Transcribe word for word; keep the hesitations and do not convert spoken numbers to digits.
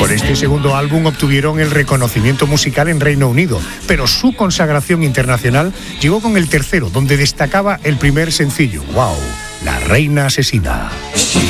Por este segundo álbum obtuvieron el reconocimiento musical en Reino Unido, pero su consagración internacional llegó con el tercero, donde destacaba el primer sencillo, Wow, La Reina Asesina.